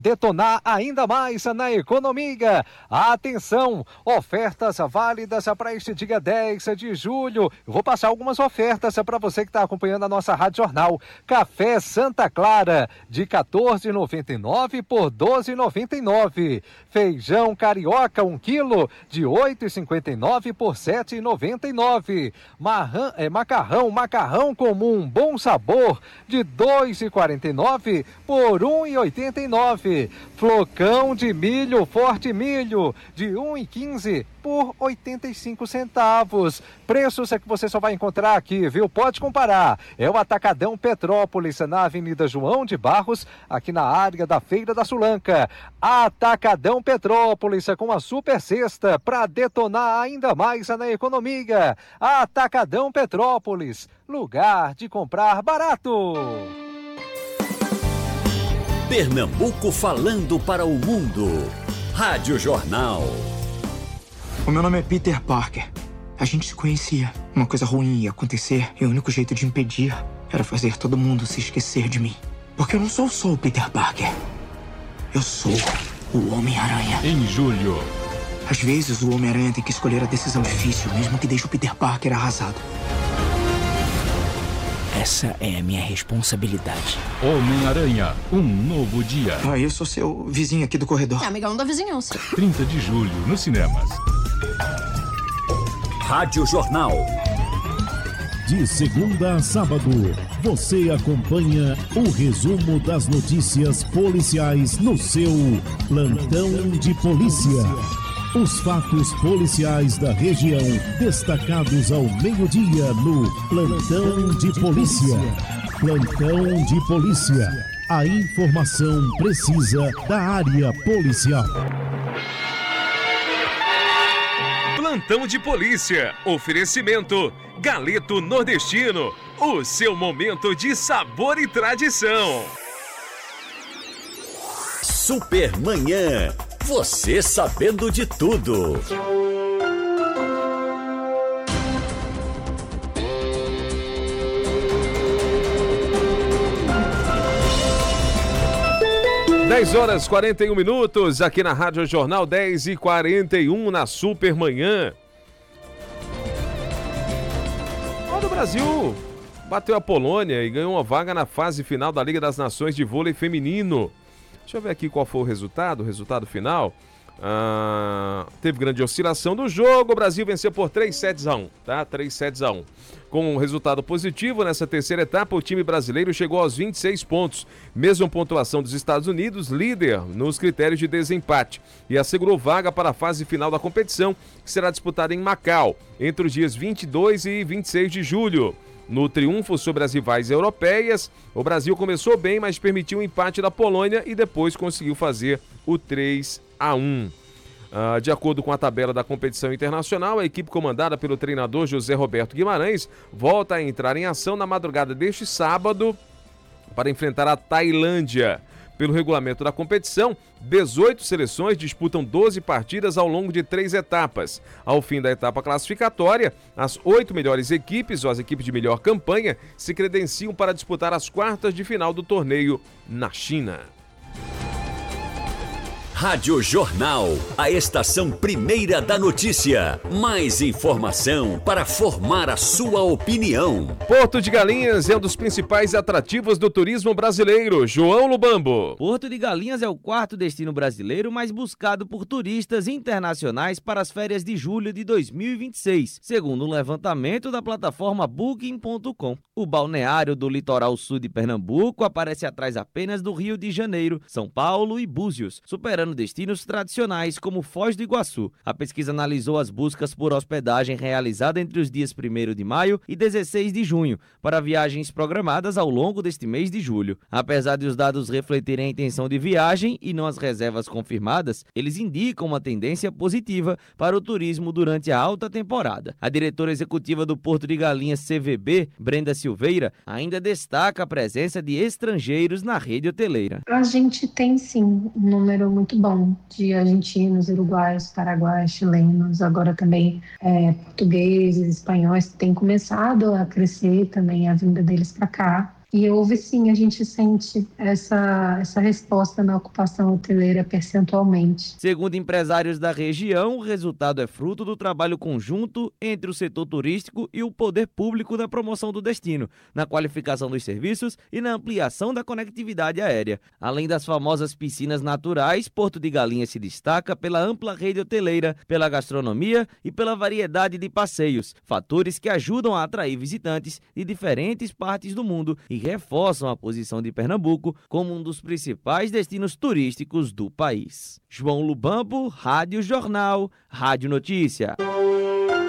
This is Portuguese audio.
Detonar ainda mais na economia. Atenção, ofertas válidas para este dia 10 de julho. Eu vou passar algumas ofertas para você que está acompanhando a nossa Rádio Jornal. Café Santa Clara, de R$ 14,99 por R$ 12,99. Feijão carioca, 1 quilo, de R$ 8,59 por R$ 7,99. Macarrão comum, bom sabor, de R$ 2,49 por R$ 1,89. Flocão de milho, Forte Milho, de R$ 1,15 por 85 centavos. Preços é que você só vai encontrar aqui, viu? Pode comparar. É o Atacadão Petrópolis, na Avenida João de Barros, aqui na área da Feira da Sulanca. Atacadão Petrópolis, com a super cesta para detonar ainda mais na economia. Atacadão Petrópolis, lugar de comprar barato. Pernambuco falando para o mundo. Rádio Jornal. O meu nome é Peter Parker. A gente se conhecia. Uma coisa ruim ia acontecer e o único jeito de impedir era fazer todo mundo se esquecer de mim. Porque eu não sou só o Peter Parker. Eu sou o Homem-Aranha. Em julho. Às vezes o Homem-Aranha tem que escolher a decisão difícil, mesmo que deixe o Peter Parker arrasado. Essa é a minha responsabilidade. Homem-Aranha, um novo dia. Eu sou seu vizinho aqui do corredor. É amigão da vizinhança. 30 de julho, nos cinemas. Rádio Jornal. De segunda a sábado, você acompanha o resumo das notícias policiais no seu Plantão de Polícia. Os fatos policiais da região, destacados ao meio-dia no Plantão de Polícia. Plantão de Polícia. A informação precisa da área policial. Plantão de Polícia. Oferecimento Galeto Nordestino. O seu momento de sabor e tradição. Supermanhã. Você sabendo de tudo. Dez horas 41 minutos aqui na Rádio Jornal, 10h41 na Supermanhã. O Brasil bateu a Polônia e ganhou uma vaga na fase final da Liga das Nações de Vôlei Feminino. Deixa eu ver aqui qual foi o resultado final. Teve grande oscilação do jogo, o Brasil venceu por 3-1, tá? 3-1. Com um resultado positivo nessa terceira etapa, o time brasileiro chegou aos 26 pontos, mesma pontuação dos Estados Unidos, líder nos critérios de desempate, e assegurou vaga para a fase final da competição, que será disputada em Macau, entre os dias 22 e 26 de julho. No triunfo sobre as rivais europeias, o Brasil começou bem, mas permitiu o empate da Polônia e depois conseguiu fazer o 3-1. De acordo com a tabela da competição internacional, a equipe comandada pelo treinador José Roberto Guimarães volta a entrar em ação na madrugada deste sábado para enfrentar a Tailândia. Pelo regulamento da competição, 18 seleções disputam 12 partidas ao longo de 3 etapas. Ao fim da etapa classificatória, as 8 melhores equipes, ou as equipes de melhor campanha, se credenciam para disputar as quartas de final do torneio na China. Rádio Jornal, a estação primeira da notícia. Mais informação para formar a sua opinião. Porto de Galinhas é um dos principais atrativos do turismo brasileiro. João Lubambo. Porto de Galinhas é o 4º destino brasileiro mais buscado por turistas internacionais para as férias de julho de 2026, segundo um levantamento da plataforma Booking.com. O balneário do litoral sul de Pernambuco aparece atrás apenas do Rio de Janeiro, São Paulo e Búzios, superando destinos tradicionais como Foz do Iguaçu. A pesquisa analisou as buscas por hospedagem realizada entre os dias 1º de maio e 16 de junho, para viagens programadas ao longo deste mês de julho. Apesar de os dados refletirem a intenção de viagem e não as reservas confirmadas, eles indicam uma tendência positiva para o turismo durante a alta temporada. A diretora executiva do Porto de Galinhas CVB, Brenda Silveira, ainda destaca a presença de estrangeiros na rede hoteleira. A gente tem sim um número muito bom de argentinos, uruguaios, paraguaios, chilenos, agora também portugueses, espanhóis, tem começado a crescer também a vinda deles para cá. E houve sim, a gente sente essa resposta na ocupação hoteleira percentualmente. Segundo empresários da região, o resultado é fruto do trabalho conjunto entre o setor turístico e o poder público na promoção do destino, na qualificação dos serviços e na ampliação da conectividade aérea. Além das famosas piscinas naturais, Porto de Galinhas se destaca pela ampla rede hoteleira, pela gastronomia e pela variedade de passeios, fatores que ajudam a atrair visitantes de diferentes partes do mundo e reforçam a posição de Pernambuco como um dos principais destinos turísticos do país. João Lubambo, Rádio Jornal, Rádio Notícia.